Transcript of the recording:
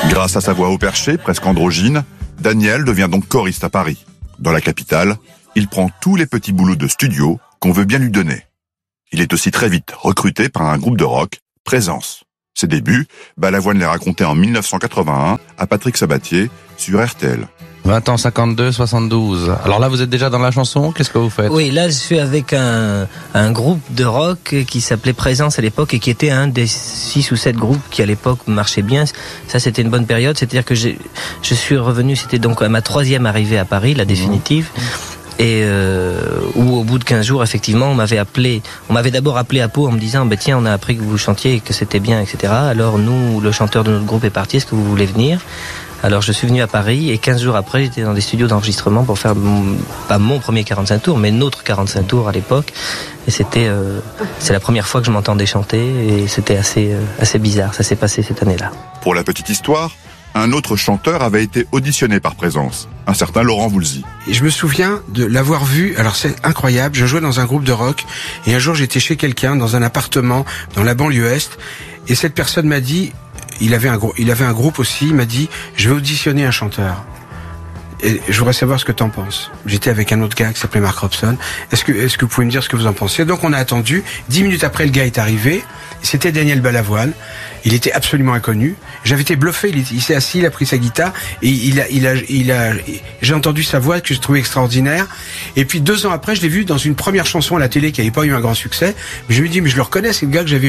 Grâce à sa voix au perché, presque androgyne, Daniel devient donc choriste à Paris. Dans la capitale, il prend tous les petits boulots de studio qu'on veut bien lui donner. Il est aussi très vite recruté par un groupe de rock, Présence. Ses débuts, Balavoine les racontait en 1981 à Patrick Sabatier sur RTL. 20 ans, 52, 72. Alors là, vous êtes déjà dans la chanson, qu'est-ce que vous faites? Oui, là, je suis avec un groupe de rock qui s'appelait Présence à l'époque et qui était un des 6 ou 7 groupes qui à l'époque marchait bien. Ça, c'était une bonne période. C'est-à-dire que je suis revenu, c'était donc à ma 3e arrivée à Paris, la définitive. Et où au bout de 15 jours, effectivement, on m'avait d'abord appelé à Pau en me disant tiens, on a appris que vous chantiez et que c'était bien, etc. Alors nous, le chanteur de notre groupe est parti, est-ce que vous voulez venir? Alors je suis venu à Paris et 15 jours après, j'étais dans des studios d'enregistrement pour faire pas mon premier 45 tours, mais notre 45 tours à l'époque. Et c'est la première fois que je m'entendais chanter et c'était assez bizarre. Ça s'est passé cette année-là. Pour la petite histoire, un autre chanteur avait été auditionné par Présence, un certain Laurent Voulzy. Et je me souviens de l'avoir vu, alors c'est incroyable, je jouais dans un groupe de rock, et un jour j'étais chez quelqu'un, dans un appartement, dans la banlieue est, et cette personne m'a dit, il avait un groupe aussi, il m'a dit, je vais auditionner un chanteur. Et je voudrais savoir ce que t'en penses. J'étais avec un autre gars qui s'appelait Mark Robson. Est-ce que vous pouvez me dire ce que vous en pensez? Donc on a attendu. 10 minutes après, le gars est arrivé. C'était Daniel Balavoine. Il était absolument inconnu. J'avais été bluffé. Il s'est assis, il a pris sa guitare et j'ai entendu sa voix que je trouvais extraordinaire. Et puis 2 ans après, je l'ai vu dans une première chanson à la télé qui n'avait pas eu un grand succès. Mais je me dis, mais je le reconnais, c'est le gars que j'avais